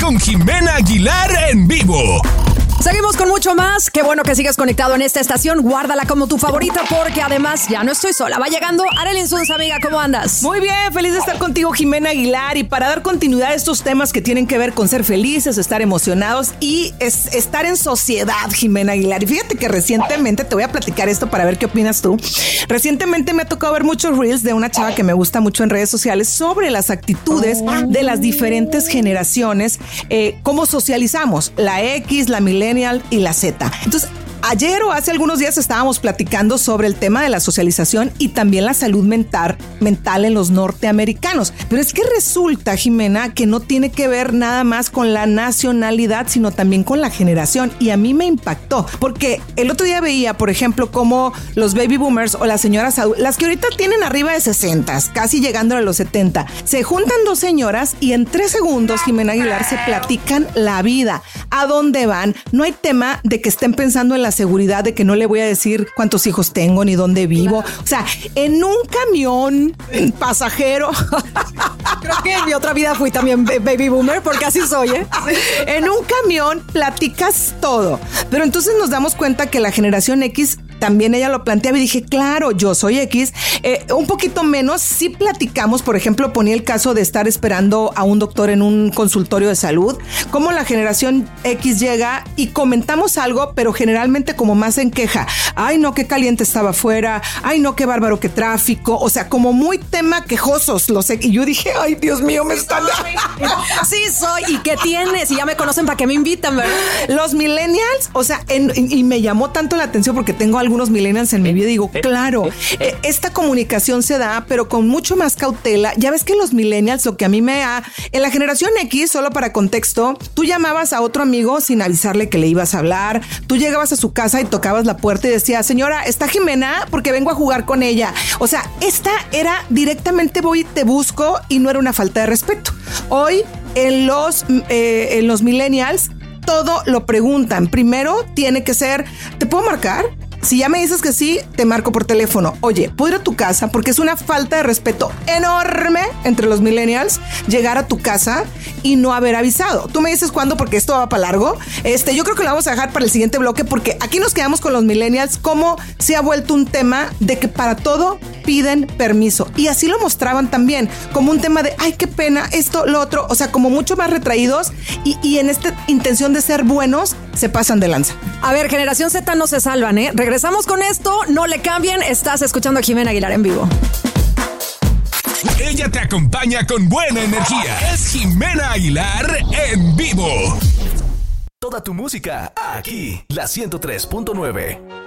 con Jimena Aguilar en vivo. Seguimos con mucho más. Qué bueno que sigas conectado en esta estación. Guárdala como tu favorita porque además ya no estoy sola. Va llegando Arely Zunz, amiga. ¿Cómo andas? Muy bien, feliz de estar contigo, Jimena Aguilar. Y para dar continuidad a estos temas que tienen que ver con ser felices, estar emocionados y estar en sociedad, Jimena Aguilar. Y fíjate que recientemente, te voy a platicar esto para ver qué opinas tú. Recientemente me ha tocado ver muchos reels de una chava que me gusta mucho en redes sociales sobre las actitudes de las diferentes generaciones, cómo socializamos, la X, la millennial y la Z. Entonces, ayer o hace algunos días estábamos platicando sobre el tema de la socialización y también la salud mental en los norteamericanos. Pero es que resulta, Jimena, que no tiene que ver nada más con la nacionalidad, sino también con la generación. Y a mí me impactó, porque el otro día veía, por ejemplo, cómo los baby boomers o las señoras adultas, las que ahorita tienen arriba de 60, casi llegando a los 70, se juntan dos señoras y en 3 segundos, Jimena Aguilar, se platican la vida, a dónde van. No hay tema de que estén pensando en la seguridad, de que no le voy a decir cuántos hijos tengo ni dónde vivo. O sea, en un camión pasajero. Creo que en mi otra vida fui también baby boomer, porque así soy, ¿eh? En un camión platicas todo. Pero entonces nos damos cuenta que la generación X, también ella lo planteaba y dije, claro, yo soy X. Un poquito menos, sí platicamos. Por ejemplo, ponía el caso de estar esperando a un doctor en un consultorio de salud. Cómo la generación X llega y comentamos algo, pero generalmente como más en queja. Ay, no, qué caliente estaba afuera. Ay, no, qué bárbaro, qué tráfico. O sea, como muy tema quejosos, lo sé. Y yo dije, ay, Dios mío, me están... Sí soy. ¿Y qué tienes? Y ya me conocen, ¿para qué me invitan, verdad? Los millennials, o sea, y me llamó tanto la atención porque tengo algunos millennials en mi vida y digo, claro, esta comunicación se da, pero con mucho más cautela. Ya ves que los millennials, lo que a mí en la generación X, solo para contexto, tú llamabas a otro amigo sin avisarle que le ibas a hablar. Tú llegabas a su casa y tocabas la puerta y decías, señora, ¿está Jimena? Porque vengo a jugar con ella. O sea, esta era directamente voy y te busco y no era una falta de respeto. Hoy, en los millennials, todo lo preguntan. Primero tiene que ser, ¿te puedo marcar? Si ya me dices que sí, te marco por teléfono. Oye, ¿puedo ir a tu casa? Porque es una falta de respeto enorme entre los millennials llegar a tu casa y no haber avisado. Tú me dices cuándo, porque esto va para largo. Yo creo que lo vamos a dejar para el siguiente bloque, porque aquí nos quedamos con los millennials, cómo se ha vuelto un tema de que para todo piden permiso. Y así lo mostraban también, como un tema de, ay, qué pena, esto, lo otro. O sea, como mucho más retraídos y en esta intención de ser buenos, se pasan de lanza. A ver, generación Z no se salvan, ¿eh? Regresamos con esto, no le cambien. Estás escuchando a Jimena Aguilar en vivo. Ella te acompaña con buena energía. Es Jimena Aguilar en vivo. Toda tu música, aquí, la 103.9.